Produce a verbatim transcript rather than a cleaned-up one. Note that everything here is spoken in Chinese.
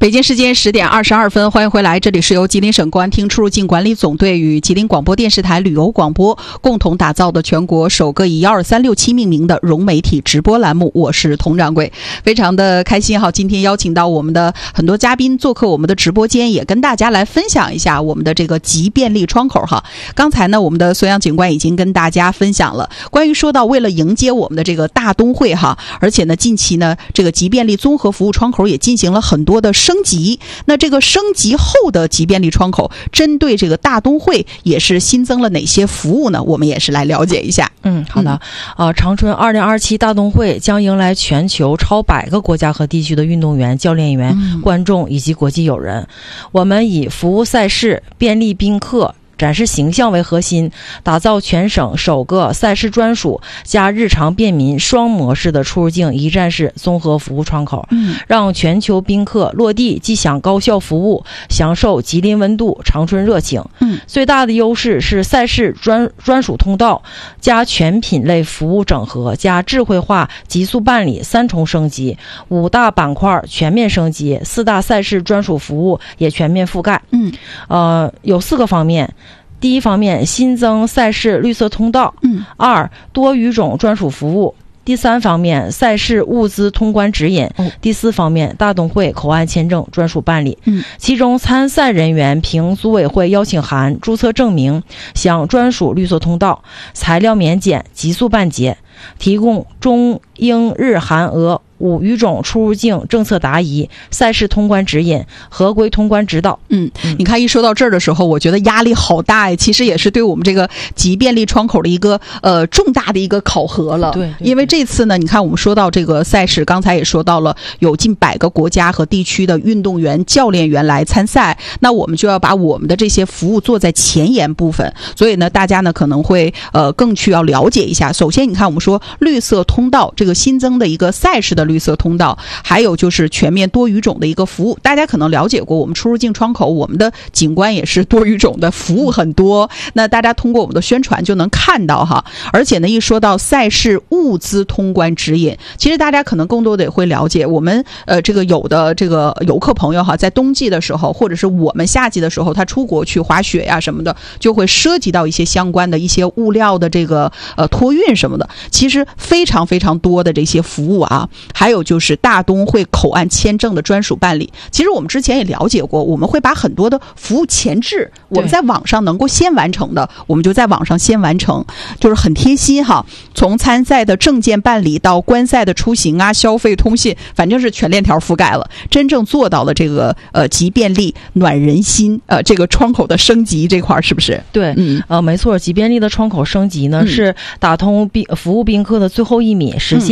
北京时间十点二十二分，欢迎回来，这里是由吉林省公安厅出入境管理总队与吉林广播电视台旅游广播共同打造的全国首个以一二三六七命名的融媒体直播栏目，我是佟掌柜，非常的开心哈！今天邀请到我们的很多嘉宾做客我们的直播间，也跟大家来分享一下我们的这个集便利窗口哈。刚才呢，我们的孙杨警官已经跟大家分享了关于说到为了迎接我们的这个大冬会哈，而且呢，近期呢，这个集便利综合服务窗口也进行了很多的升级。那这个升级后的集便利窗口，针对这个大冬会也是新增了哪些服务呢？我们也是来了解一下。 嗯，好的。嗯、呃，长春二零二七大冬会将迎来全球超百个国家和地区的运动员、教练员、嗯、观众以及国际友人。我们以服务赛事、便利宾客、展示形象为核心，打造全省首个赛事专属加日常便民双模式的出入境一站式综合服务窗口，嗯，让全球宾客落地既享高效服务，享受吉林温度、长春热情。嗯，最大的优势是赛事专专属通道加全品类服务整合加智慧化极速办理三重升级，五大板块全面升级，四大赛事专属服务也全面覆盖。嗯，呃，有四个方面。第一方面，新增赛事绿色通道；嗯，二多语种专属服务；第三方面，赛事物资通关指引；哦、第四方面，大冬会口岸签证专属办理。嗯，其中参赛人员凭组委会邀请函、注册证明享专属绿色通道，材料免检、急速办结，提供中英日韩俄五语种出入境政策答疑、赛事通关指引、合规通关指导。 嗯，你看一说到这儿的时候，我觉得压力好大呀。其实也是对我们这个集便利窗口的一个呃重大的一个考核了。 对， 因为这次呢，你看我们说到这个赛事，刚才也说到了有近百个国家和地区的运动员、教练员来参赛，那我们就要把我们的这些服务做在前沿部分。所以呢，大家呢可能会呃更去要了解一下。首先，你看我们说绿色通道这个新增的一个赛事的绿色通道，还有就是全面多语种的一个服务。大家可能了解过，我们出入境窗口，我们的警官也是多语种的，服务很多。那大家通过我们的宣传就能看到哈。而且呢，一说到赛事物资通关指引，其实大家可能更多的也会了解，我们呃这个有的这个游客朋友哈，在冬季的时候，或者是我们夏季的时候，他出国去滑雪呀什么的，就会涉及到一些相关的一些物料的这个呃托运什么的。其实非常非常多的这些服务啊，还有就是大冬会口岸签证的专属办理。其实我们之前也了解过，我们会把很多的服务前置，我们在网上能够先完成的，我们就在网上先完成，就是很贴心哈。从参赛的证件办理到观赛的出行啊、消费、通信，反正是全链条覆盖了，真正做到了这个呃集便利暖人心呃这个窗口的升级这块，是不是？ 对，嗯，呃，没错，集便利的窗口升级呢、嗯、是打通宾服务宾客的最后一米，实现